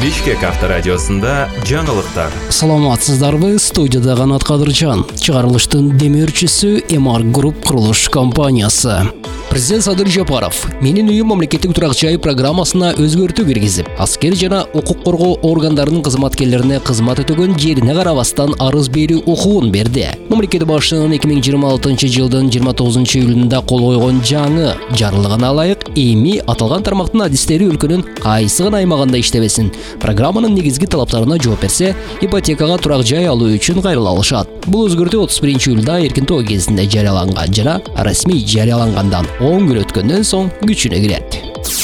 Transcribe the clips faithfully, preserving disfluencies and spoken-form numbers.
Бишкек авторадиосында жаңылыктар. Саламатсыздарбы, студияда Канат Кадыржан. Чыгарылыштын демеушүсү Эмар Груп курулуш компаниясы. Президент Садыр Жапаров менин үйүм мамлекеттик турак жай программасына өзгөртүү киргизип, аскер жана укук коргоо органдарынын кызматкерлерине кызмат өтөгөн жерине карабастан арыз берүү укугун берди. Мамлекет башчынын эки миң жыйырма алтынчы жылдын жыйырма тогузунчу июлунда кол койгон жаңы жарлыгына ылайык эми аталган тармактын адистери өлкөнүн кайсы гана аймагында иштебесин, программанын негизги талаптарына жооп берсе, ипотекага турак жай алуу үчүн кайрыла алышат. Бул өзгөртүү отуз биринчи июлда эркин тоо кезинде жарыяланган жана расмий жарыялангандан он күн өткөндөн соң күчүнө кирет.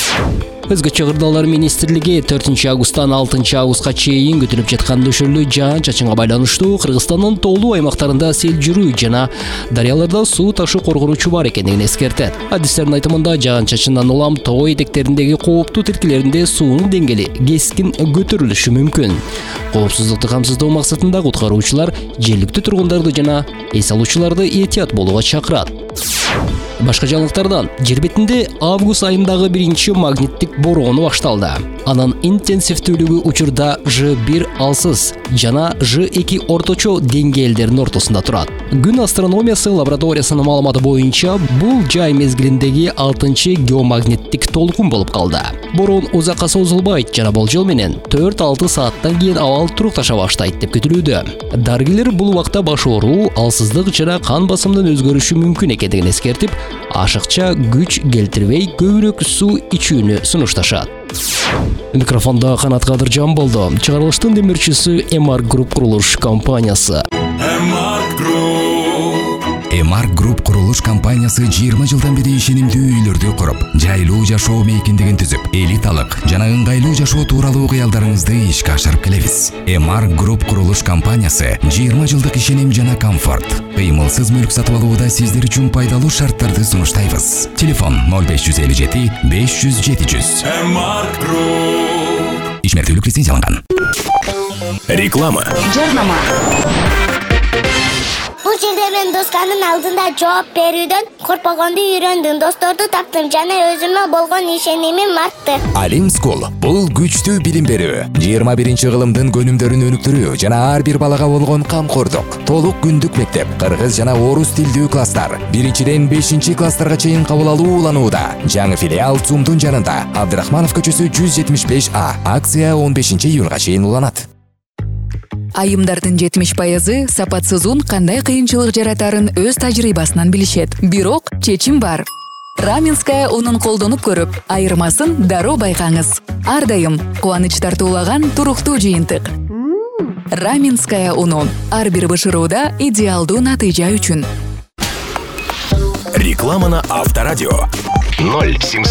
Өзгөчө кырдаалар министрлиги төртүнчү августтан алтынчы августка чейин күтүлүп жаткан дөшөрлүү жаан-чачынга байланыштуу Кыргызстандын тоолуу аймактарында сел жүрүү жана дарыяларда суу ташуу коргонучу бар экендигин эскертет. Адистердин айтымында жаан-чачындан улам тоо этектериндеги кооптуу тилкелеринде суунун деңгээли кескин көтөрүлүшү мүмкүн. Коопсуздукту камсыздоо максатында куткаруучулар жергиликтүү тургундарды жана эс алуучуларды этият болууга чакырат. Башка жаңылыктардан, жер бетинде август айындагы биринчи магниттик бороону башталды. Анын интенсивдүүлүгү учурда жэ бир алсыз жана жэ эки орточо деңгээлдеринин ортосунда турат. Күн астрономиясы лабораториясынын маалыматы боюнча, бул жай мезгилиндеги алтынчы геомагниттик толкун болуп калды. Бороон узакка созулбайт жана болжол менен төрт алты сааттан кийин абал турукташа баштайт деп күтүлүүдө. Дарыгерлер бул убакта баш ооруу, алсыздык жана кан басымынын өзгөрүшү мүмкүн экендигин эскертип, ашыкча күч келтирбей көбүрөөк суу ичүүнү сунушташат. Микрофонда Канат Кадыржан болду. Чыгарылыштын демирчиси Эмар Груп курулуш компаниясы. Эмар Груп. Эмар Груп курулуш компаниясы жыйырма жылдан бери ишенимдүү үйлөрдү куруп, жайлуу жашоо мейкиндигин түзүп, элиталык жана ыңгайлуу жашоо тууралуу кыялдарыңызды ишке ашырып келебиз. Эмар Груп курулуш компаниясы жыйырма жылдык ишеним жана комфорт. Кыймылсыз мүлк сатып алууда сиздер үчүн пайдалуу шарттарды сунуштайбыз. Телефон ноль беш жүз элүү жети беш жүз жети жүз. Эмар Груп. Ишмердүүлүк лицензияланган. Реклама. Жарнама. Бул жерде мен досканын алдында жооп берүүдөн коркпогонду үйрөндүм, досторду таптым жана өзүмө болгон ишенимим артты. Алим School бул күчтүү билим берүү, жыйырма биринчи кылымдын көнүмдөрүн өнүктүрүү жана ар бир балага болгон камкордук. Толук күндүк мектеп, кыргыз жана орус тилдүү класстар, биринчиден бешинчи класстарга чейин кабыл алуу уланууда. Жаңы филиал Цумдун жанында, Абдрахманов көчөсү жүз жетимиш беш А. Акция он бешинчи июнга чейин уланат. Айымдардын жетимиш пайызы сапатсыз ун кандай кыйынчылык жаратарын өз тажрыйбасынан билишет. Бирок чечим бар. Раменская унун колдонуп көрүп, айырмасын дароо байкаңыз. Ар дайым кубаныч тартуулаган туруктуу жыйынтык. Раменская уну ар бир бышырууда идеалдуу натыйжа үчүн. Реклама на Авторадио. ноль семьсот